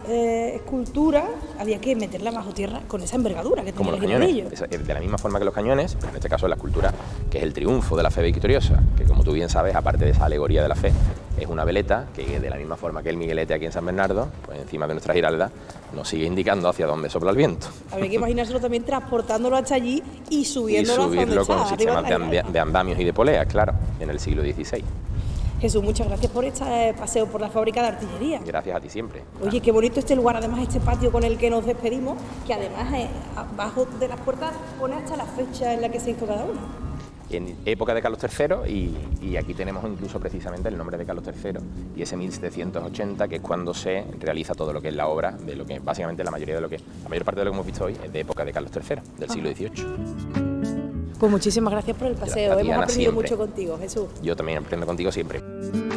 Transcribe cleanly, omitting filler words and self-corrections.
escultura había que meterla bajo tierra con esa envergadura que como tenía los el cañones, de la misma forma que los cañones, pero en este caso la escultura, que es el triunfo de la fe victoriosa, que como tú bien sabes, aparte de esa alegoría de la fe, es una veleta que de la misma forma que el Miguelete aquí en San Bernardo, pues encima de nuestra giralda, nos sigue indicando hacia dónde sopla el viento. Habría que imaginárselo también transportándolo hasta allí y subiéndolo hasta donde con está, sistemas de andamios y de poleas, claro, en el siglo XVI. Jesús, muchas gracias por este paseo por la fábrica de artillería. Gracias a ti siempre. Oye, qué bonito este lugar, además este patio con el que nos despedimos, que además abajo de las puertas pone hasta la fecha en la que se hizo cada uno. En época de Carlos III, y aquí tenemos incluso precisamente el nombre de Carlos III y ese 1780, que es cuando se realiza todo lo que es la obra, de lo que básicamente la mayor parte de lo que hemos visto hoy es de época de Carlos III, del siglo XVIII. Pues muchísimas gracias por el paseo, hemos aprendido siempre. mucho contigo, Jesús. Yo también aprendo contigo siempre.